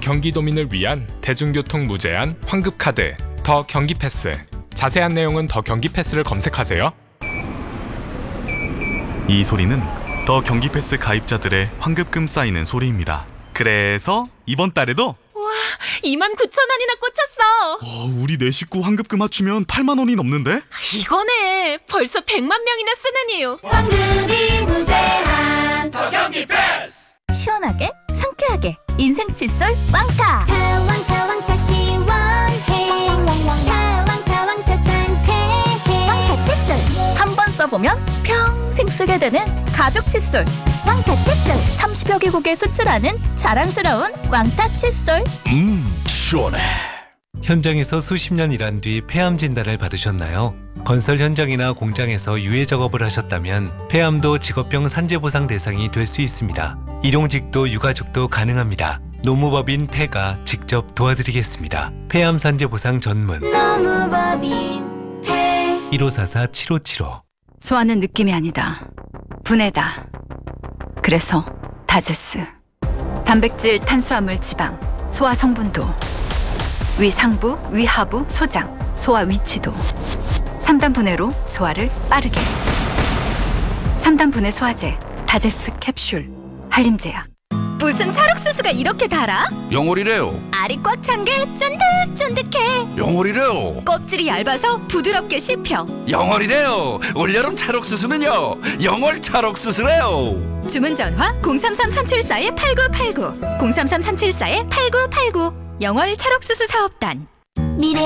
경기도민을 위한 대중교통 무제한 환급카드 더 경기패스. 자세한 내용은 더 경기패스를 검색하세요. 이 소리는 더 경기패스 가입자들의 환급금 쌓이는 소리입니다. 그래서 이번 달에도 29,000원이나 꽂혔어. 우리 네 식구 환급금 합치면 8만 원이 넘는데? 이거네. 벌써 100만 명이나 쓰는 이유. 환급이 무제한 더 경기 패스. 시원하게 상쾌하게 인생 칫솔 왕타. 왕타 시원해. 왕타 상쾌해. 왕타 칫솔 한 번 써보면 평생 쓰게 되는 가죽 칫솔. 왕타 칫솔 30여 개국에 수출하는 자랑스러운 왕타 칫솔. 시원해. 현장에서 수십 년 일한 뒤 폐암 진단을 받으셨나요? 건설 현장이나 공장에서 유해 작업을 하셨다면 폐암도 직업병 산재보상 대상이 될 수 있습니다. 일용직도 유가족도 가능합니다. 노무법인 폐가 직접 도와드리겠습니다. 폐암 산재보상 전문 노무법인 폐. 1544-7575. 소화는 느낌이 아니다. 분해다. 그래서 다제스. 단백질, 탄수화물, 지방, 소화 성분도, 위 상부, 위 하부, 소장, 소화 위치도. 3단 분해로 소화를 빠르게. 3단 분해 소화제, 다제스 캡슐, 한림제약. 무슨 찰옥수수가 이렇게 달아? 영월이래요. 알이 꽉 찬 게 쫀득쫀득해. 영월이래요. 껍질이 얇아서 부드럽게 씹혀. 영월이래요. 올여름 찰옥수수는요. 영월 찰옥수수래요. 주문 전화 033-374-8989 033-374-8989 영월 찰옥수수 사업단. 미래